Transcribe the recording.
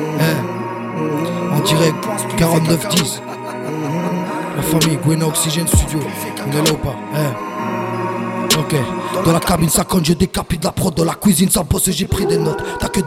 En direct, 4910. La famille, Gwena Oxygène Studio. On est là ou pas? Ok. Dans la cabine, ça compte, je décapite la prod. Dans la cuisine, ça bosse, j'ai pris des notes. T'as que